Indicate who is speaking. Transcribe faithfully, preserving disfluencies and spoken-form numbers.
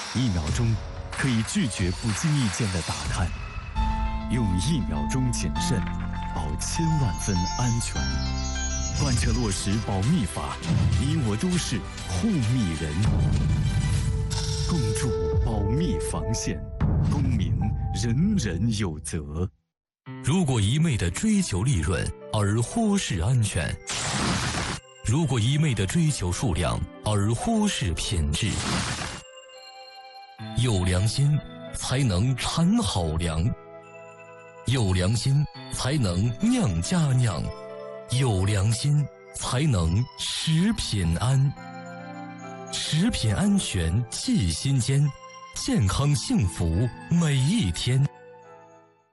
Speaker 1: 一秒钟可以拒绝不经意间的打探，用一秒钟谨慎保千万分安全。贯彻落实保密法，你我都是护密人。共筑保密防线，公民人人有责。
Speaker 2: 如果一味地追求利润而忽视安全，如果一味地追求数量而忽视品质，有良心才能产好粮，有良心才能酿佳酿，有良心才能食品安。食品安全系心间，健康幸福每一天。